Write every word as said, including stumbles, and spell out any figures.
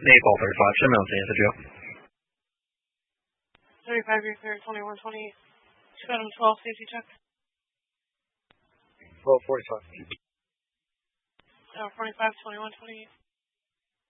Naples thirty-five, ten minutes answer, Joe. thirty-five, you're clear, twenty-one twenty-eight. two out of twelve, safety check. twelve forty-five. Uh, forty-five, twenty-one twenty-eight.